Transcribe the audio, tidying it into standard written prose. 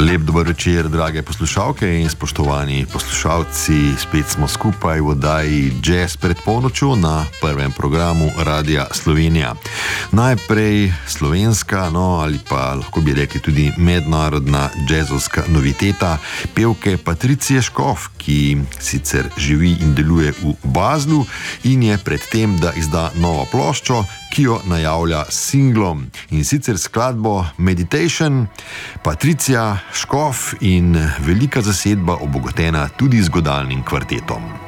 Lep dober večer, drage poslušalke in spoštovani poslušalci. Spet smo skupaj v oddaji Jazz pred polnočjo na prvem programu Radia Slovenija. Najprej slovenska, ali pa lahko bi rekli tudi mednarodna jazzovska noviteta pevke Patricije Škof, ki sicer živi in deluje v Baslu in je pred tem, da izda novo ploščo, ki jo najavlja s singlom, in sicer skladbo Meditation. Patricija Škof in velika zasedba, obogatena tudi z godalnim kvartetom.